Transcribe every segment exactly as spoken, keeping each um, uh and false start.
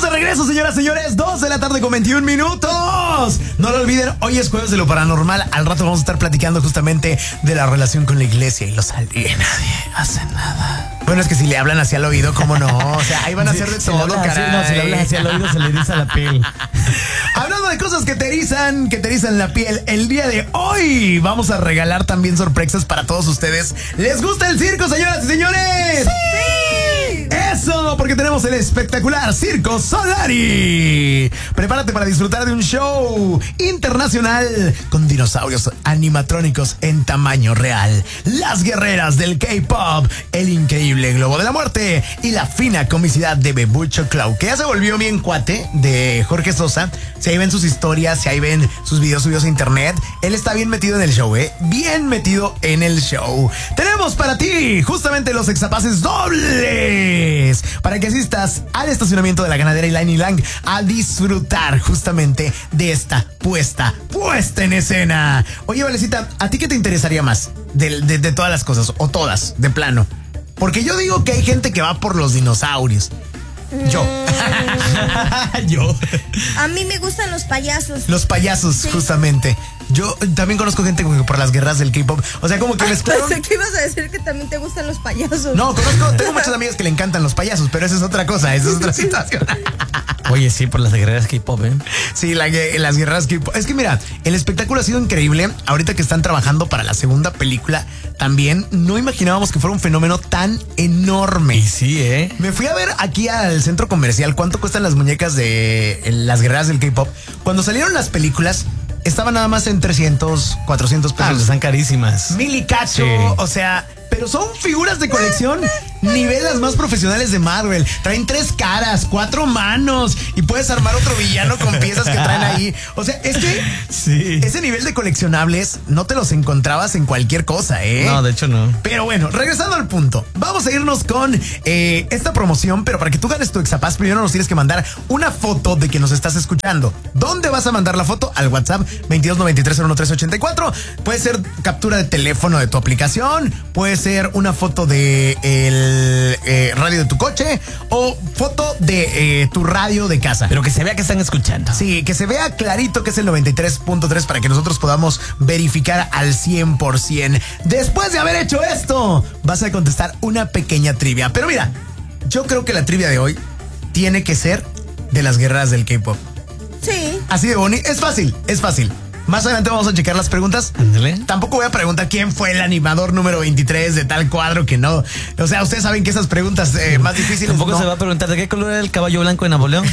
Estamos de regreso, señoras y señores. dos de la tarde con veintiún minutos. No lo olviden, hoy es jueves de lo paranormal. Al rato vamos a estar platicando justamente de la relación con la iglesia y los alienígenas. Nadie hace nada. Bueno, es que si le hablan hacia el oído, ¿cómo no? O sea, ahí van a hacer de todo, caray. No, si le hablan hacia el oído se le eriza la piel. Hablando de cosas que te erizan, que te erizan la piel, el día de hoy vamos a regalar también sorpresas para todos ustedes. ¿Les gusta el circo, señoras y señores? ¡Sí! ¡Eso! Porque tenemos el espectacular Circo Solari. Prepárate para disfrutar de un show internacional con dinosaurios animatrónicos en tamaño real, las guerreras del K-pop, el increíble globo de la muerte y la fina comicidad de Bebucho Clau, que ya se volvió bien cuate de Jorge Sosa. Si ahí ven sus historias, si ahí ven sus videos subidos a internet, él está bien metido en el show, ¿eh? Bien metido en el show. Tenemos para ti justamente los exapases dobles para que asistas al estacionamiento de la Ganadera y Lain y Lang a disfrutar justamente de esta puesta, puesta en escena. Oye, Valecita, ¿a ti qué te interesaría más de, de, de todas las cosas? O todas, de plano. Porque yo digo que hay gente que va por los dinosaurios. Yo. Yo. A mí me gustan los payasos. Los payasos, sí. Justamente. Yo también conozco gente como que por las guerras del K-pop. O sea, como que mezclaron. Pensé que ibas a decir que también te gustan los payasos. No, conozco, tengo muchas amigas que le encantan los payasos, pero esa es otra cosa, esa es otra situación. Oye, sí, por las guerreras K-pop, ¿eh? Sí, la, las guerreras K-pop. Es que mira, el espectáculo ha sido increíble. Ahorita que están trabajando para la segunda película, también no imaginábamos que fuera un fenómeno tan enorme. Y sí, ¿eh? Me fui a ver aquí al centro comercial cuánto cuestan las muñecas de las guerreras del K-pop. Cuando salieron las películas, estaban nada más en trescientos, cuatrocientos pesos. Ah, están carísimas. Mil y cacho, sí. O sea, pero son figuras de colección nivel las más profesionales de Marvel. Traen tres caras, cuatro manos y puedes armar otro villano con piezas que traen ahí. O sea, es que sí. Ese nivel de coleccionables no te los encontrabas en cualquier cosa, ¿eh? No, de hecho no. Pero bueno, regresando al punto, vamos a irnos con eh, esta promoción, pero para que tú ganes tu Exapaz, primero nos tienes que mandar una foto de que nos estás escuchando. ¿Dónde vas a mandar la foto? Al WhatsApp veintidós noventa y tres cero uno tres ochenta y cuatro. Puede ser captura de teléfono de tu aplicación, puede ser una foto de el eh, radio de tu coche o foto de eh, tu radio de casa. Pero que se vea que están escuchando. Sí, que se vea clarito que es el noventa y tres punto tres para que nosotros podamos verificar al cien por ciento. Después de haber hecho esto, vas a contestar una pequeña trivia. Pero mira, yo creo que la trivia de hoy tiene que ser de las guerreras del K-pop. Sí. Así de bonito. Es fácil, es fácil. Más adelante vamos a checar las preguntas. Ándale. Tampoco voy a preguntar quién fue el animador número veintitrés de tal cuadro que no. O sea, ustedes saben que esas preguntas eh, más difíciles. Tampoco no. se va a preguntar de qué color era el caballo blanco de Napoleón.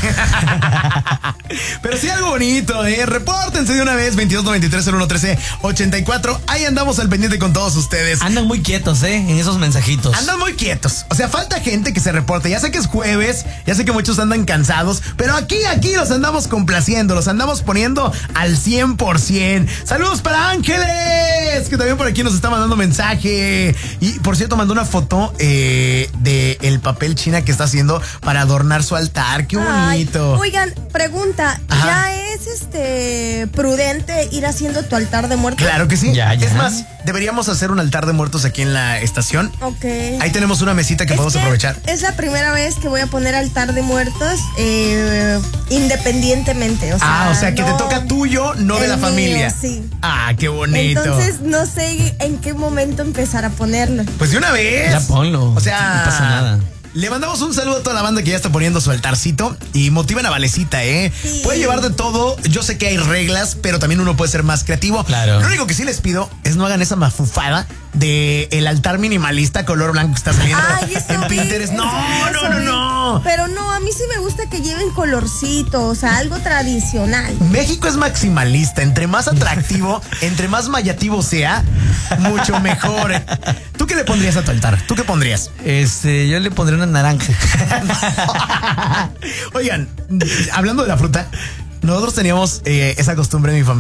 Pero sí algo bonito, ¿eh? Repórtense de una vez, veintidós noventa y tres cero uno trece ochenta y cuatro. Ahí andamos al pendiente con todos ustedes. Andan muy quietos, ¿eh? En esos mensajitos. Andan muy quietos. O sea, falta gente que se reporte. Ya sé que es jueves, ya sé que muchos andan cansados, pero aquí, aquí los andamos complaciendo, los andamos poniendo al cien por ciento. Saludos para Ángeles, que también por aquí nos está mandando mensaje. Y por cierto, mandó una foto eh, de el papel china que está haciendo para adornar su altar. Qué bonito. Ay, oigan, pregunta, Ajá. ¿ya es este prudente ir haciendo tu altar de muertos? Claro que sí. Ya, ya. Es más, deberíamos hacer un altar de muertos aquí en la estación. Ok. Ahí tenemos una mesita que es podemos que aprovechar. Es la primera vez que voy a poner altar de muertos eh, independientemente. O sea, ah, o sea, que no, te toca tuyo, no de la familia. Mío, sí. Ah, qué bonito. Entonces no sé en qué momento empezar a ponerlo. Pues de una vez. Ya ponlo. O sea, no pasa nada. Le mandamos un saludo a toda la banda que ya está poniendo su altarcito y motivan a Valecita, ¿eh? Sí. Puede llevar de todo. Yo sé que hay reglas, pero también uno puede ser más creativo. Claro. Lo único que sí les pido es no hagan esa mafufada de el altar minimalista color blanco que está saliendo Ay, eso en vi, Pinterest. No, eso no, no, vi. no. Pero no, a mí sí me gusta que lleven colorcito, o sea, algo tradicional. México es maximalista. Entre más atractivo, entre más mayativo sea, mucho mejor. ¿Tú qué le pondrías a tu altar? ¿Tú qué pondrías? Este, yo le pondría una naranja. Oigan, hablando de la fruta, nosotros teníamos eh, esa costumbre en mi familia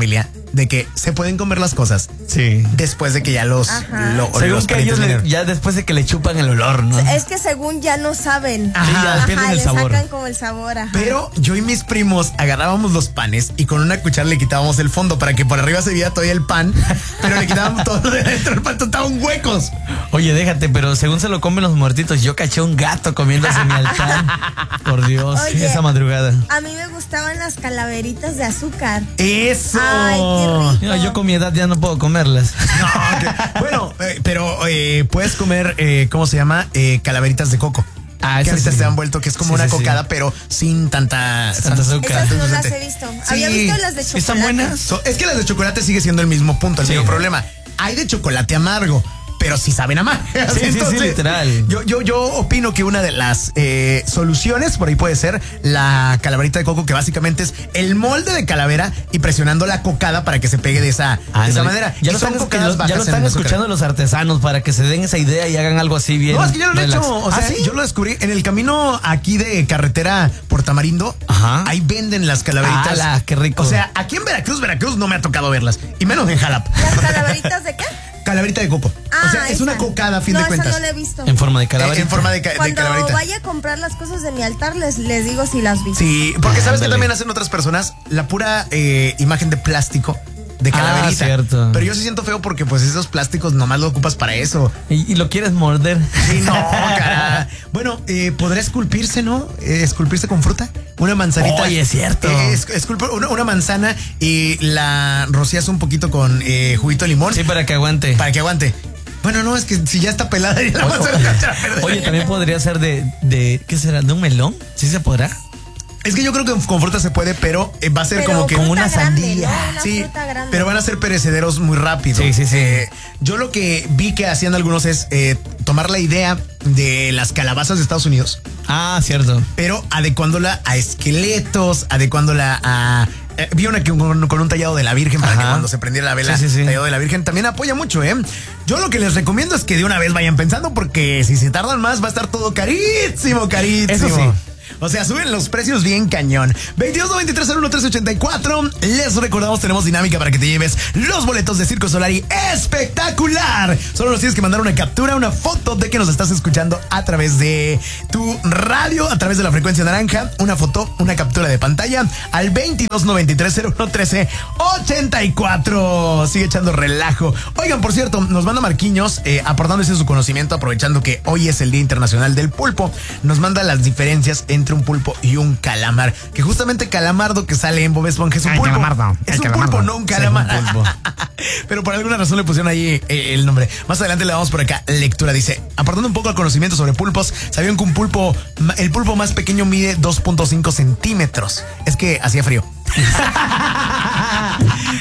de que se pueden comer las cosas Sí. después de que ya los, Ajá. lo- Según los que parientes ellos le- vinieron. ya después de que le chupan el olor, ¿no? Es que según ya no saben. Sí, ya pierden el le sabor. sacan como el sabor. Ajá. Pero yo y mis primos agarrábamos los panes y con una cuchara le quitábamos el fondo para que por arriba se viera todavía el pan, pero le quitábamos todo lo de dentro, el pan estaban huecos. Oye, déjate, pero según se lo comen los muertitos, yo caché un gato comiéndose mi altar. Por Dios, Oye. esa madrugada. A mí me gustaban las calaveritas de azúcar. Eso. Ay, qué rico. Mira, yo con mi edad ya no puedo comerlas. No, que- bueno, eh, pero eh, puedes comer, eh, ¿cómo se llama? Eh, calaveritas de coco. Ah, que esas ahorita sí. se han vuelto, que es como Sí, una sí, sí. cocada, pero sin tanta, Tanta azúcar. Esas no las dulce. he visto. Sí. Había visto las de chocolate. ¿Están buenas? So, es que las de chocolate sigue siendo el mismo punto, el Sí. mismo problema. Hay de chocolate amargo, pero sí saben amargo. Sí, sí, sí, literal. Yo, yo, yo opino que una de las eh, soluciones por ahí puede ser la calaverita de coco, que básicamente es el molde de calavera y presionando la cocada para que se pegue de esa, Ah, de esa no, manera. Ya Y lo son están, cocadas ya lo bajas están en azúcar. escuchando los artesanos para que se den esa idea y hagan algo así bien. No, es que yo lo he relax. hecho. O sea, ¿Ah, sí? yo lo descubrí en el camino aquí de carretera por Tamarindo. Ajá. Ahí venden las calaveritas. ¡Hala, qué rico! O sea, aquí en Veracruz, Veracruz no me ha tocado verlas. Y menos en Jalap. ¿Las calaveritas de qué? Calaverita de coco. Ah, o sea, es esa. una cocada a fin no, de cuentas. Esa no la he visto. En forma de Eh, calaverita. en forma de, ca- de Cuando calaverita. vaya a comprar las cosas de mi altar, les, les digo si las vi. Sí, porque sabes que Ándale. también hacen otras personas la pura eh, imagen de plástico de calaverita. Ah, cierto. Pero yo sí siento feo porque pues esos plásticos nomás lo ocupas para eso. Y, y lo quieres morder. Sí, no, cara. Bueno, eh, podrá esculpirse, ¿no? Eh, esculpirse con fruta. Una manzanita. Oye, es cierto. Eh, es- esculpe una, una manzana y la rocias un poquito con eh, juguito de limón Sí, para que aguante. para que aguante. Bueno, no, es que si ya está pelada y la manzana ya está verde. Oye, también podría ser de, de, ¿qué será? ¿De un melón? ¿Sí se podrá? Es que yo creo que con fruta se puede, pero eh, va a ser Pero como que fruta una grande, sandía. ¿no? Una Sí, fruta grande. pero van a ser perecederos muy rápido. Sí, sí, sí. Eh, yo lo que vi que hacían algunos es eh, tomar la idea de las calabazas de Estados Unidos, Ah, cierto. pero adecuándola a esqueletos, adecuándola a... eh, vi una que con, con un tallado de la Virgen para Ajá. que cuando se prendiera la vela, Sí, sí, sí. tallado de la Virgen también apoya mucho, ¿eh? Yo lo que les recomiendo es que de una vez vayan pensando porque si se tardan más va a estar todo carísimo, carísimo. Eso sí. O sea, suben los precios bien cañón. veintidós noventa y tres cero uno tres ochenta y cuatro. Les recordamos, tenemos dinámica para que te lleves los boletos de Circo Solari espectacular. Solo nos tienes que mandar una captura, una foto de que nos estás escuchando a través de tu radio, a través de la frecuencia naranja. Una foto, una captura de pantalla al veintidós noventa y tres cero uno trece ochenta y cuatro. Sigue echando relajo. Oigan, por cierto, nos manda Marquiños, eh, aportándose su conocimiento, aprovechando que hoy es el Día Internacional del Pulpo. Nos manda las diferencias entre un pulpo y un calamar. Que justamente Calamardo que sale en Bob Esponja es un Ay, pulpo. Calamardo, Es el un Calamardo. pulpo, no un Sí, calamar. un pulpo. Pero por alguna razón le pusieron ahí eh, el nombre. Más adelante le damos por acá lectura. Dice, aportando un poco al conocimiento sobre pulpos, ¿sabían que un pulpo, ma- el pulpo más pequeño mide dos punto cinco centímetros? Es que hacía frío.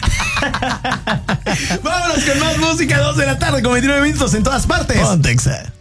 Vámonos con más música, dos de la tarde con veintinueve minutos en todas partes. Pontexa.